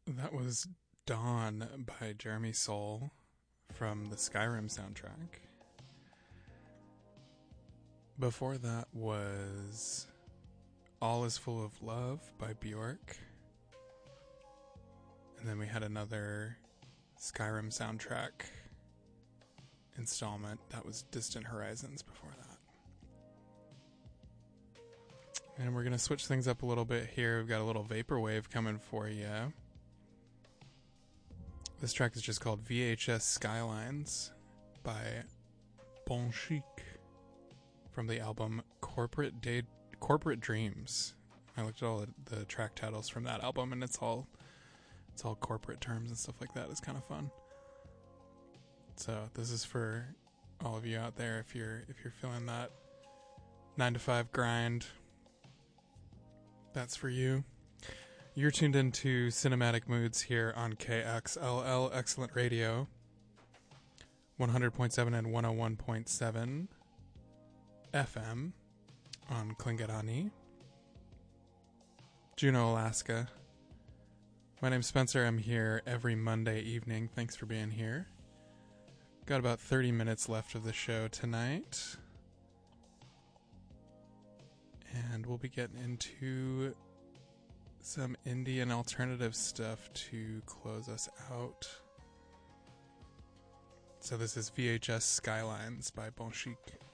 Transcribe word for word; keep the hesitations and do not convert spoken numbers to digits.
That was Dawn by Jeremy Soule from the Skyrim soundtrack. Before that was All Is Full of Love by Bjork. And then we had another Skyrim soundtrack installment. That was Distant Horizons before that. And we're going to switch things up a little bit here. We've got a little vaporwave coming for you. This track is just called V H S Skylines by Bon Chic from the album Corporate Day- Corporate Dreams. I looked at all the, the track titles from that album, and it's all it's all corporate terms and stuff like that. It's kind of fun. So this is for all of you out there if you're if you're feeling that nine to five grind. That's for you. You're tuned into Cinematic Moods here on K X L L Excellent Radio, one hundred point seven and one oh one point seven F M on Klingarani, Juneau, Alaska. My name's Spencer. I'm here every Monday evening. Thanks for being here. Got about thirty minutes left of the show tonight. And we'll be getting into some indie and alternative stuff to close us out. So this is V H S Skylines by Bon Chic.